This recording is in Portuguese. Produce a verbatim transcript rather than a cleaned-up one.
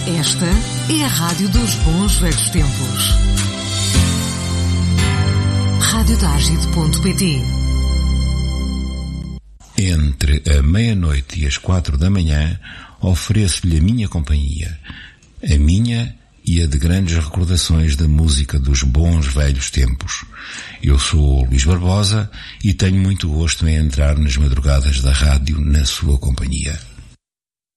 Esta é a Rádio dos Bons Velhos Tempos. rádio dagid ponto pt. Entre a meia-noite e as quatro da manhã, ofereço-lhe a minha companhia, a minha e a de grandes recordações da música dos bons velhos tempos. Eu sou o Luís Barbosa e tenho muito gosto em entrar nas madrugadas da rádio na sua companhia.